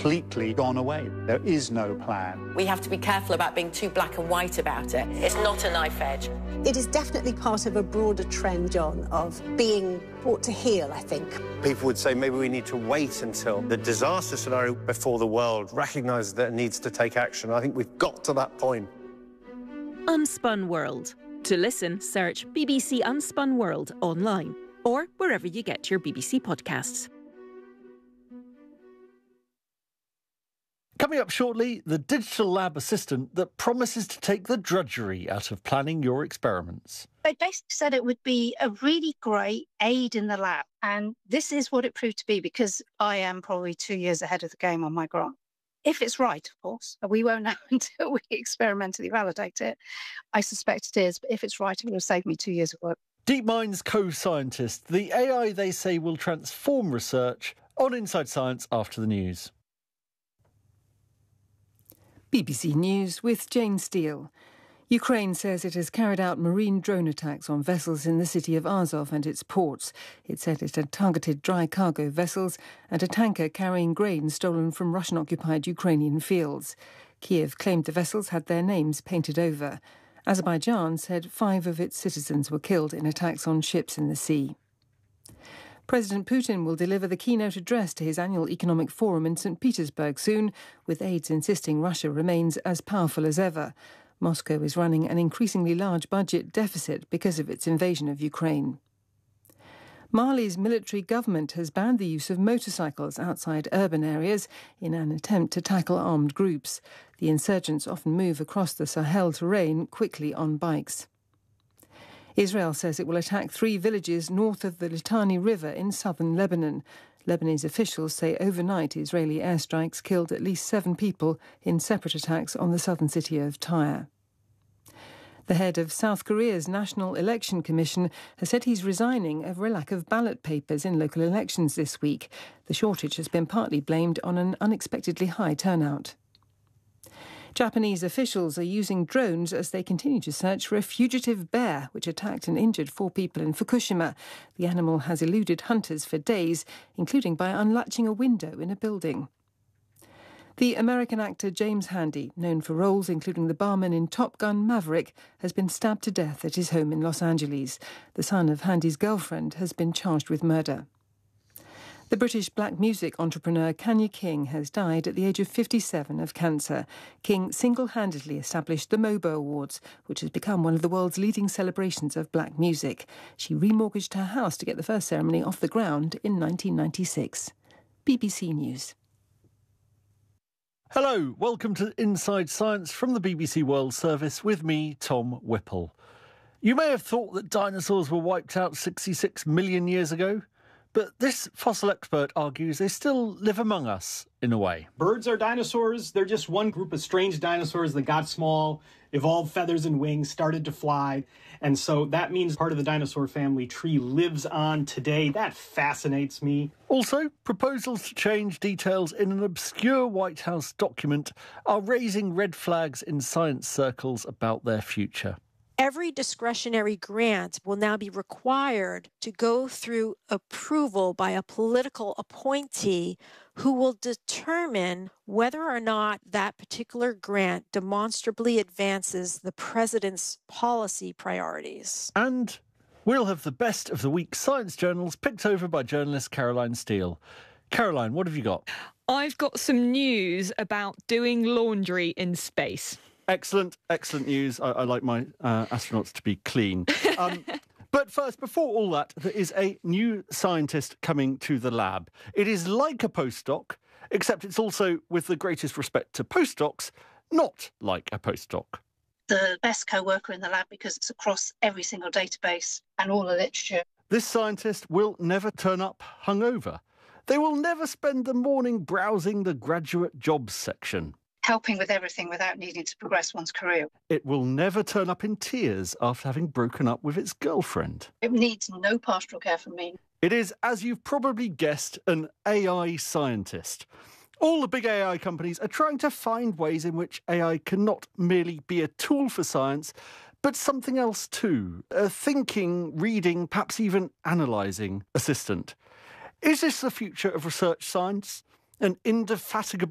completely gone away. There is no plan. We have to be careful about being too black and white about it. It's not a knife edge. It is definitely part of a broader trend, John, of being brought to heel, I think. People would say maybe we need to wait until the disaster scenario before the world recognises that it needs to take action. I think we've got to that point. Unspun World. To listen, search BBC Unspun World online or wherever you get your BBC podcasts. Coming up shortly, the digital lab assistant that promises to take the drudgery out of planning your experiments. They basically said it would be a really great aid in the lab. And this is what it proved to be, because I am probably 2 years ahead of the game on my grant. If it's right, of course, we won't know until we experimentally validate it. I suspect it is, but if it's right, it will save me 2 years of work. DeepMind's co-scientist, the AI they say will transform research, on Inside Science after the news. BBC News with Jane Steele. Ukraine says it has carried out marine drone attacks on vessels in the city of Azov and its ports. It said it had targeted dry cargo vessels and a tanker carrying grain stolen from Russian-occupied Ukrainian fields. Kiev claimed the vessels had their names painted over. Azerbaijan said 5 of its citizens were killed in attacks on ships in the sea. President Putin will deliver the keynote address to his annual economic forum in St. Petersburg soon, with aides insisting Russia remains as powerful as ever. Moscow is running an increasingly large budget deficit because of its invasion of Ukraine. Mali's military government has banned the use of motorcycles outside urban areas in an attempt to tackle armed groups. The insurgents often move across the Sahel terrain quickly on bikes. Israel says it will attack 3 villages north of the Litani River in southern Lebanon. Lebanese officials say overnight Israeli airstrikes killed at least 7 people in separate attacks on the southern city of Tyre. The head of South Korea's National Election Commission has said he's resigning over a lack of ballot papers in local elections this week. The shortage has been partly blamed on an unexpectedly high turnout. Japanese officials are using drones as they continue to search for a fugitive bear which attacked and injured 4 people in Fukushima. The animal has eluded hunters for days, including by unlatching a window in a building. The American actor James Handy, known for roles including the barman in Top Gun Maverick, has been stabbed to death at his home in Los Angeles. The son of Handy's girlfriend has been charged with murder. The British black music entrepreneur Kanye King has died at the age of 57 of cancer. King single-handedly established the MOBO Awards, which has become one of the world's leading celebrations of black music. She remortgaged her house to get the first ceremony off the ground in 1996. BBC News. Hello, welcome to Inside Science from the BBC World Service with me, Tom Whipple. You may have thought that dinosaurs were wiped out 66 million years ago. But this fossil expert argues they still live among us, in a way. Birds are dinosaurs. They're just one group of strange dinosaurs that got small, evolved feathers and wings, started to fly. And so that means part of the dinosaur family tree lives on today. That fascinates me. Also, proposals to change details in an obscure White House document are raising red flags in science circles about their future. Every discretionary grant will now be required to go through approval by a political appointee who will determine whether or not that particular grant demonstrably advances the president's policy priorities. And we'll have the best of the week's science journals picked over by journalist Caroline Steele. Caroline, what have you got? I've got some news about doing laundry in space. Excellent news. I like my astronauts to be clean. But first, before all that, there is a new scientist coming to the lab. It is like a postdoc, except it's also, with the greatest respect to postdocs, not like a postdoc. The best co-worker in the lab because it's across every single database and all the literature. This scientist will never turn up hungover. They will never spend the morning browsing the graduate jobs section. Helping with everything without needing to progress one's career. It will never turn up in tears after having broken up with its girlfriend. It needs no pastoral care from me. It is, as you've probably guessed, an AI scientist. All the big AI companies are trying to find ways in which AI can not merely be a tool for science, but something else too. A thinking, reading, perhaps even analysing assistant. Is this the future of research science? An indefatigable